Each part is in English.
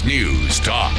Fox News Talk.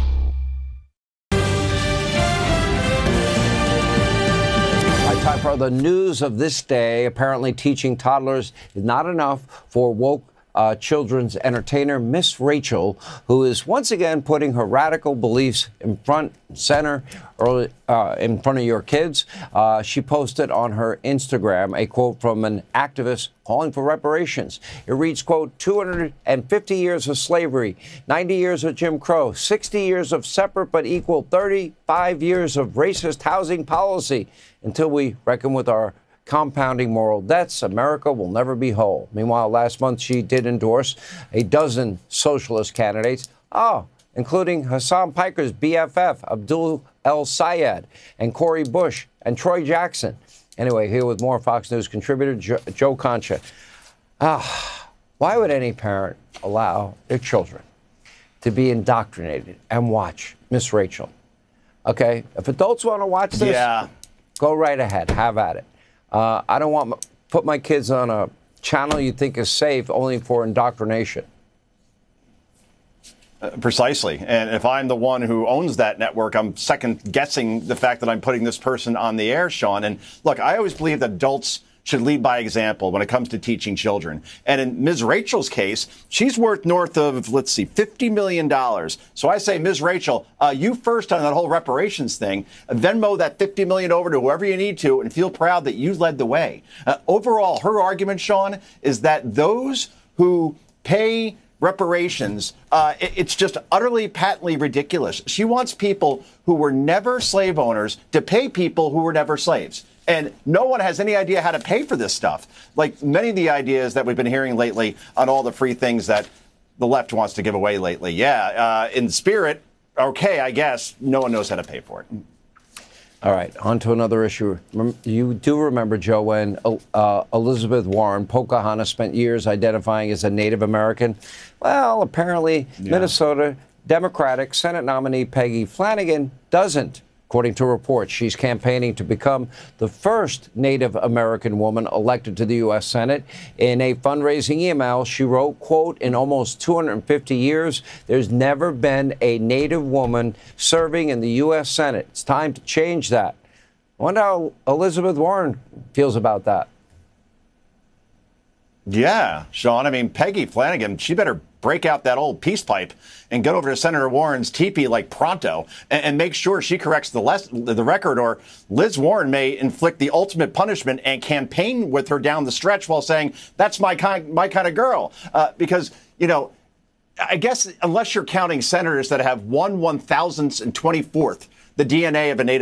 Time for the news of this day. Apparently, teaching toddlers is not enough for woke children's entertainer Miss Rachel, who is once again putting her radical beliefs in front center in front of your kids. She posted on her Instagram a quote from an activist calling for reparations. It reads, quote, 250 years of slavery, 90 years of Jim Crow, 60 years of separate but equal, 35 years of racist housing policy. Until we reckon with our compounding moral debts, America will never be whole. Meanwhile, last month she did endorse a dozen socialist candidates, including Hassan Piker's BFF, Abdul El Sayed, and Cori Bush, and Troy Jackson. Anyway, here with more Fox News contributor Joe Concha. Why would any parent allow their children to be indoctrinated and watch Miss Rachel? Okay, if adults want to watch this, go right ahead, have at it. I don't want to put my kids on a channel you think is safe only for indoctrination. Precisely. And if I'm the one who owns that network, I'm second guessing the fact that I'm putting this person on the air, Sean. And look, I always believe that adults should lead by example when it comes to teaching children. And in Ms. Rachel's case, she's worth north of, $50 million. So I say, Ms. Rachel, you first on that whole reparations thing, Venmo that $50 million over to whoever you need to and feel proud that you led the way. Overall, her argument, Sean, is that those who pay reparations, it's just utterly, patently ridiculous. She wants people who were never slave owners to pay people who were never slaves. And no one has any idea how to pay for this stuff. Like many of the ideas that we've been hearing lately on all the free things that the left wants to give away lately. In spirit, okay, I guess no one knows how to pay for it. All right, on to another issue. You do remember, Joe, when Elizabeth Warren, Pocahontas, spent years identifying as a Native American? Well, apparently Minnesota Democratic Senate nominee Peggy Flanagan doesn't. According to reports, she's campaigning to become the first Native American woman elected to the U.S. Senate. In a fundraising email, she wrote, quote, in almost 250 years, there's never been a Native woman serving in the U.S. Senate. It's time to change that. I wonder how Elizabeth Warren feels about that. Yeah, Sean. I mean, Peggy Flanagan, she better break out that old peace pipe and get over to Senator Warren's teepee like pronto and make sure she corrects the record, or Liz Warren may inflict the ultimate punishment and campaign with her down the stretch while saying, that's my kind of girl. Because, I guess unless you're counting senators that have 1/1024th the DNA of a Native